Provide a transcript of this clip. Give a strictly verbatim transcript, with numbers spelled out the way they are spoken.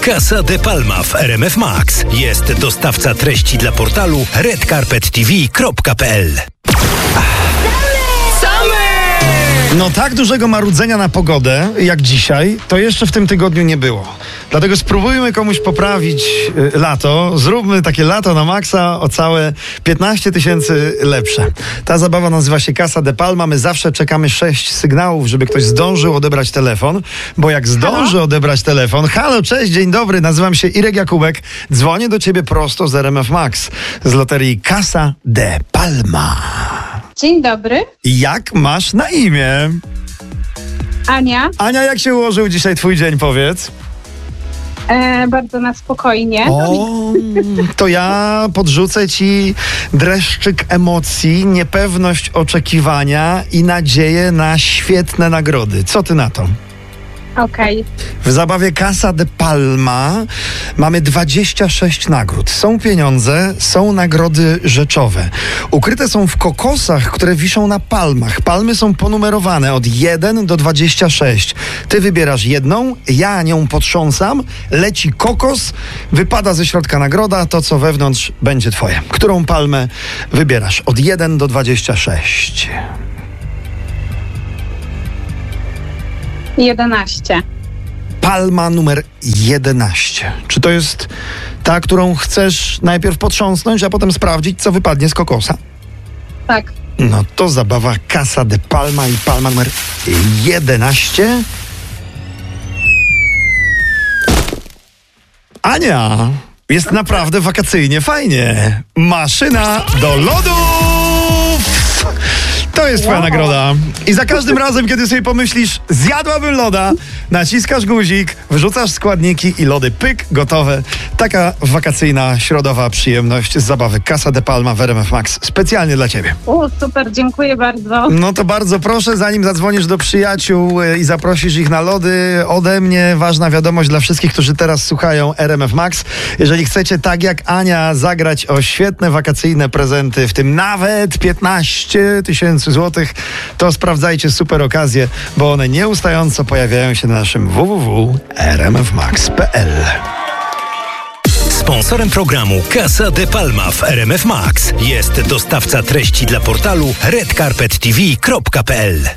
Casa de Palma w R M F Max. Jest dostawca treści dla portalu red carpet t v kropka p l. No tak dużego marudzenia na pogodę jak dzisiaj, to jeszcze w tym tygodniu nie było. Dlatego spróbujmy komuś poprawić y, lato. Zróbmy takie lato na maksa o całe piętnaście tysięcy lepsze. Ta zabawa nazywa się Casa de Palma. My zawsze czekamy sześć sygnałów, żeby ktoś zdążył odebrać telefon. Bo jak zdąży odebrać telefon... Halo, cześć, dzień dobry, nazywam się Irek Jakubek. Dzwonię do ciebie prosto z R M F Max. Z loterii Casa de Palma. Dzień dobry. Jak masz na imię? Ania. Ania, jak się ułożył dzisiaj twój dzień, powiedz? E, bardzo na spokojnie. O, to ja podrzucę ci dreszczyk emocji, niepewność oczekiwania i nadzieję na świetne nagrody. Co ty na to? Okej. W zabawie Casa de Palma mamy dwadzieścia sześć nagród. Są pieniądze, są nagrody rzeczowe. Ukryte są w kokosach, które wiszą na palmach. Palmy są ponumerowane od jeden do dwudziestu sześciu. Ty wybierasz jedną, ja nią potrząsam, leci kokos, wypada ze środka nagroda, to co wewnątrz będzie twoje. Którą palmę wybierasz? Od jeden do dwudziestu sześciu. jedenaście. Palma numer jedenaście. Czy to jest ta, którą chcesz najpierw potrząsnąć, a potem sprawdzić, co wypadnie z kokosa? Tak. No to zabawa Casa de Palma i palma numer jedenaście. Ania, jest naprawdę wakacyjnie fajnie. Maszyna do lodów! To jest twoja Wow. nagroda. I za każdym razem, kiedy sobie pomyślisz, zjadłabym loda, naciskasz guzik, wrzucasz składniki i lody pyk, gotowe. Taka wakacyjna, środowa przyjemność z zabawy Casa de Palma w R M F Max. Specjalnie dla ciebie. U, super, dziękuję bardzo. No to bardzo proszę, zanim zadzwonisz do przyjaciół y, i zaprosisz ich na lody, ode mnie ważna wiadomość dla wszystkich, którzy teraz słuchają R M F Max. Jeżeli chcecie, tak jak Ania, zagrać o świetne wakacyjne prezenty, w tym nawet piętnaście tysięcy złotych, to sprawdzajcie super okazje, bo one nieustająco pojawiają się na naszym w w w kropka r m f max kropka p l. Sponsorem programu Casa de Palma w R M F Max jest dostawca treści dla portalu red carpet t v kropka p l.